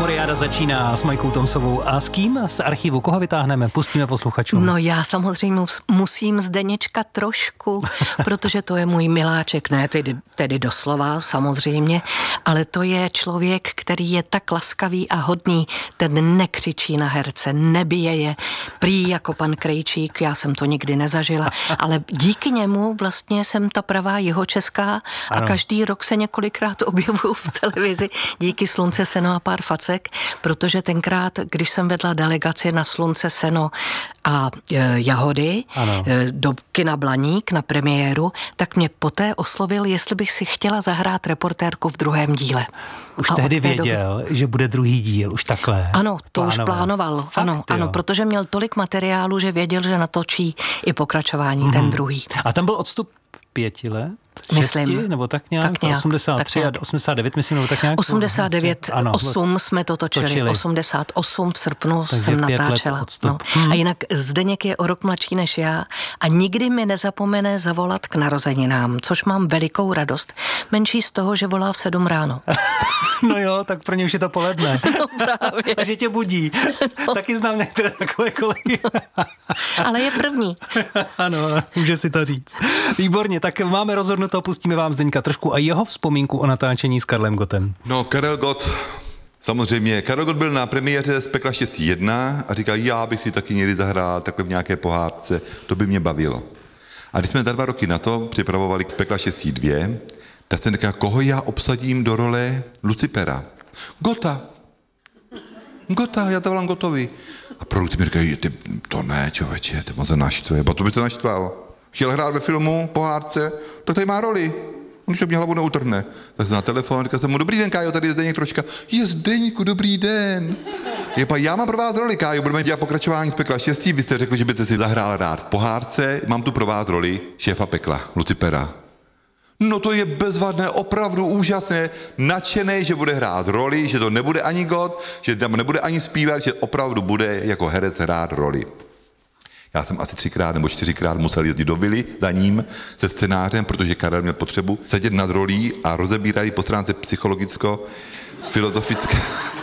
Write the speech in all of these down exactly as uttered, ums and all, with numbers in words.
Humoriáda začíná s Majkou Tomsovou. A s kým? Z archivu koho vytáhneme? Pustíme posluchačům. No já samozřejmě musím Zdeněčka trošku, protože to je můj miláček, ne tedy, tedy doslova samozřejmě, ale to je člověk, který je tak laskavý a hodný, ten nekřičí na herce, nebije je, prý jako pan Krejčík, já jsem to nikdy nezažila, ale díky němu vlastně jsem ta pravá jihočeská a ano. Každý rok se několikrát objevuju v televizi díky Slunce, seno a pár facek, protože tenkrát, když jsem vedla delegaci na Slunce, seno a e, jahody e, do kina Blaník na premiéru, tak mě poté oslovil, jestli bych si chtěla zahrát reportérku v druhém díle. Už a tehdy věděl, doby... že bude druhý díl, už takhle. Ano, to plánoval. už plánoval. Fakt, ano, ano, protože měl tolik materiálu, že věděl, že natočí i pokračování, mm-hmm. ten druhý. A tam byl odstup pěti let? Myslím. Šesti, nebo tak nějak? Tak nějak osmdesát tři tak nějak. a osmdesát devět, myslím, nebo tak nějak? osmdesát devět, ano, osm jsme to točili. točili. osmdesát osm v srpnu takže jsem natáčela. No. Hmm. A jinak Zdeněk je o rok mladší než já a nikdy mi nezapomene zavolat k narozeninám, což mám velikou radost. Menší z toho, že volá v sedm ráno. No jo, tak pro ně už je to poledne. No právě. A že tě budí. No. Taky znám některé takové kolegy. Ale je první. Ano, může si to říct. Výborně, tak máme rozhodnuto, pustíme vám Zdeňka trošku a jeho vzpomínku o natáčení s Karlem Gottem. No, Karel Gott, samozřejmě, Karel Gott byl na premiéře z Pekla štěstí jedna a říkal, já bych si taky někdy zahrál takhle v nějaké pohádce, to by mě bavilo. A když jsme za dva roky na to připravovali z Pekla štěstí dvě, tak jsem říkal, koho já obsadím do role Lucipera? Gotta. Gotta, já to volám Gottovi. A produkty mi říkají, ty, to ne, člověče, ty moc se naštve, bo to by to naštval. Chtěl hrát ve filmu, pohádce, tak tady má roli. On to mě hlavu neutrhne. Tak jsem na telefon, říkal jsem mu, dobrý den, Kájo, tady je Zdeněk Troška. Je Zdeňku, dobrý den. Je pa, já mám pro vás roli, Kájo, budeme dělat pokračování z Pekla štěstí. Vy jste řekli, že byste si zahrál rád v pohádce, mám tu pro vás roli šéfa Pekla, Lucipera. No to je bezvadné, opravdu úžasné, nadšený, že bude hrát roli, že to nebude ani Gott, že tam nebude ani zpívat, že opravdu bude jako herec hrát roli. Já jsem asi třikrát nebo čtyřikrát musel jezdit do vily za ním se scénářem, protože Karel měl potřebu sedět nad rolí a rozebírat ji po stránce psychologicko-filozofické.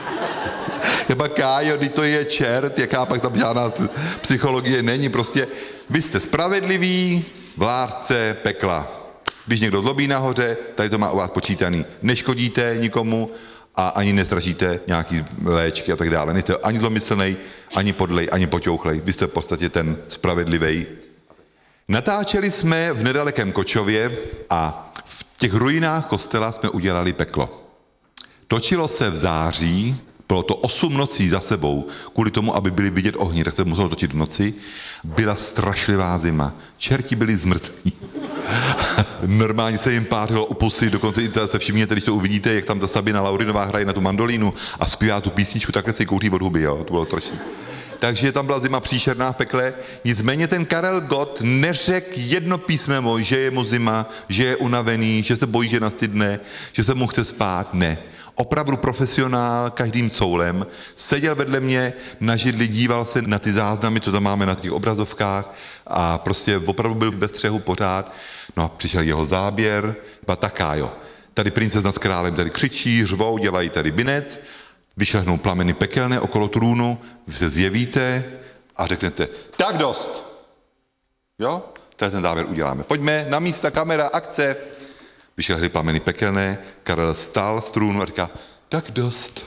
Jeba Kájo, když to je čert, jaká pak tam žádná psychologie není, prostě vy jste spravedliví, vládce pekla. Když někdo zlobí nahoře, tady to má u vás počítaný. Neškodíte nikomu a ani nestražíte nějaký léčky a tak dále. Nejste ani zlomyslnej, ani podlej, ani poťouchlej. Vy jste v podstatě ten spravedlivej. Natáčeli jsme v nedalekém Kočově a v těch ruinách kostela jsme udělali peklo. Točilo se v září, bylo to osm nocí za sebou, kvůli tomu, aby byly vidět ohni, tak se muselo točit v noci. Byla strašlivá zima, čerti byli zmrtlí. Normálně se jim pářilo u pusy, dokonce i se všimněte, když to uvidíte, jak tam ta Sabina Laurinová hraje na tu mandolínu a zpívá tu písničku, takhle se jí kouří od huby, jo, to bylo strašné. Takže tam byla zima příšerná v pekle, nicméně ten Karel Gott neřekl jedno písmeno, že je mu zima, že je unavený, že se bojí, že nastydne, že se mu chce spát, ne. Opravdu profesionál, každým coulem, seděl vedle mě na židli, díval se na ty záznamy, co tam máme na těch obrazovkách a prostě opravdu byl ve střehu pořád. No a přišel jeho záběr, byla taká, jo. Tady princezna s králem tady křičí, řvou, dělají tady binec, vyšlehnou plameny pekelné okolo trůnu, vy se zjevíte a řeknete, tak dost. Jo? Tady ten záběr uděláme. Pojďme, na místa, kamera, akce. Vyšlehly plameny pekelné, Karel stál z trůnu a říká, tak dost.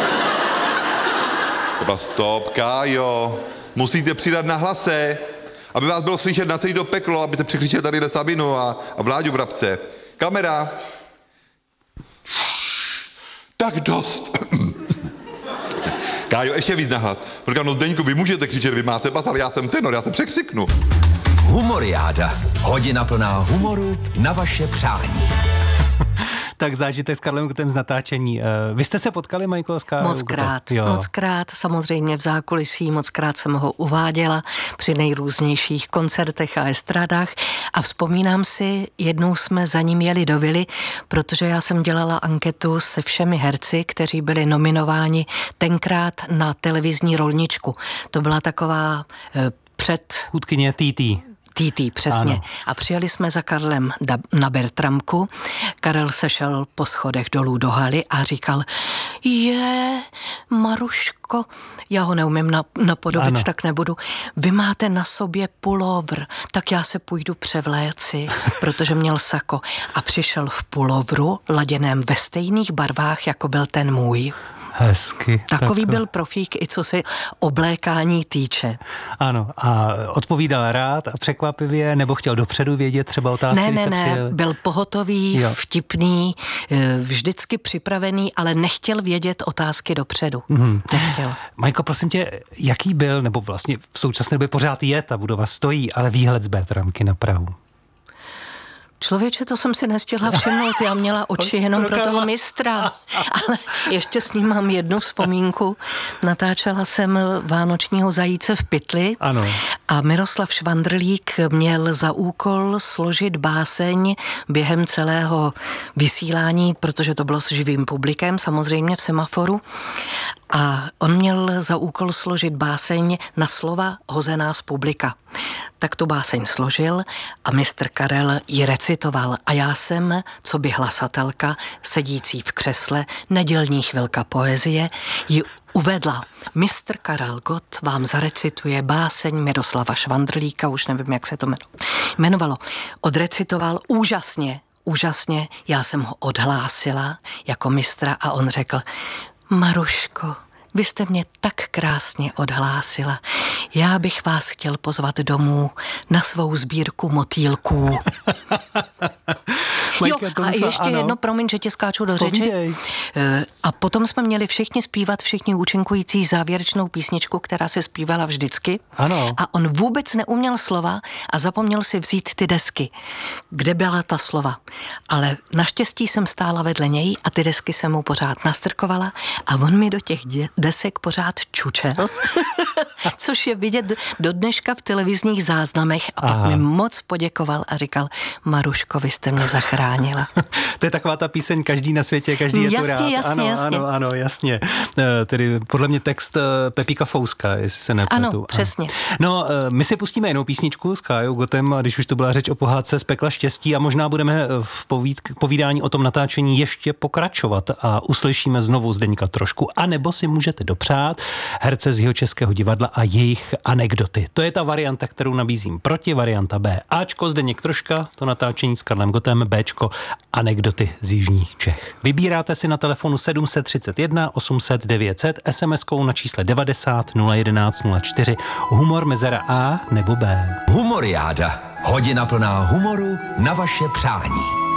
Třeba stop, Kájo, musíte přidat na hlase, aby vás bylo slyšet na celý to peklo, abyste překřičeli tady Sabinu a, a Vláďu Brabce. Kamera. Tak dost. Kájo, ještě víc nahlas. Říkám, no Zdeňku, vy můžete křičet, vy máte bas, ale já jsem tenor, já se překřiknu. Humoriáda. Hodina plná humoru na vaše přání. Tak zážitek s Karlem Gottem z natáčení. Vy jste se potkali, Majko, s Karlem Moc krát, moc krát, samozřejmě v zákulisí, moc krát jsem ho uváděla při nejrůznějších koncertech a estradách a vzpomínám si, jednou jsme za ním jeli do vily, protože já jsem dělala anketu se všemi herci, kteří byli nominováni tenkrát na televizní rolničku. To byla taková eh, před... Chůdkyně T T. T T, přesně. Ano. A přijeli jsme za Karlem na Bertramku. Karel se šel po schodech dolů do haly a říkal, je, Maruško, já ho neumím napodobit, ano. tak nebudu. Vy máte na sobě pulovr, tak já se půjdu převléci, protože měl sako. A přišel v pulovru, laděném ve stejných barvách, jako byl ten můj. Hezky. Takový tak... byl profík, i co se oblékání týče. Ano, a odpovídal rád a překvapivě, nebo chtěl dopředu vědět třeba otázky, ne, když ne, se ne, přijeli? byl pohotový, jo. vtipný, vždycky připravený, ale nechtěl vědět otázky dopředu. Mm. Nechtěl. Majko, prosím tě, jaký byl, nebo vlastně v současné době pořád je, ta budova stojí, ale výhled z Bertramky na Prahu? Člověče, to jsem si nestihla všimnout, já měla oči jenom pro toho mistra, ale ještě s ním mám jednu vzpomínku. Natáčela jsem Vánočního zajíce v pytli ano. a Miroslav Švandrlík měl za úkol složit báseň během celého vysílání, protože to bylo s živým publikem, samozřejmě v Semaforu. A on měl za úkol složit báseň na slova hozená z publika. Tak tu báseň složil a mistr Karel ji recitoval. A já jsem, co by hlasatelka, sedící v křesle, nedělní chvilka poezie, ji uvedla. Mistr Karel Gott vám zarecituje báseň Miroslava Švandrlíka, už nevím, jak se to jmenovalo. Odrecitoval úžasně, úžasně, já jsem ho odhlásila jako mistra a on řekl, Maruško, vy jste mě tak krásně odhlásila. Já bych vás chtěl pozvat domů na svou sbírku motýlků. Jo, a ještě ano. jedno, promiň, že tě skáču do řeči. Povídej. A potom jsme měli všichni zpívat, všichni účinkující závěrečnou písničku, která se zpívala vždycky. Ano. A on vůbec neuměl slova a zapomněl si vzít ty desky, kde byla ta slova. Ale naštěstí jsem stála vedle něj a ty desky jsem mu pořád nastrkovala a on mi do těch desek pořád čučel, což je vidět do dneška v televizních záznamech a pak Aha. mi moc poděkoval a říkal, Maruško, vy jste mě zachránila. To je taková ta píseň každý na světě, každý je jasně, tu rád. Jasně, ano, jasně. ano, ano, jasně. Tedy podle mě text Pepíka Fouska, jestli se nepletu. Ano, přesně. No, my si pustíme jinou písničku s Kájou Gottem, když už to byla řeč o pohádce z pekla štěstí a možná budeme v povíd, povídání o tom natáčení ještě pokračovat a uslyšíme znovu Zdeňka Trošku, anebo si můžete dopřát herce z Jihočeského divadla a jejich anekdoty. To je ta varianta, kterou nabízím proti, varianta B. Ačko, Zdeněk Troška, to natáčení s Karlem Gottem, Bčko, anekdoty z jižních Čech. Vybíráte si na telefonu sedm set třicet jedna osm set devět set, SMSkou na čísle devadesát nula jedenáct nula čtyři, humor mezera A nebo B. Humoriáda. Hodina plná humoru na vaše přání.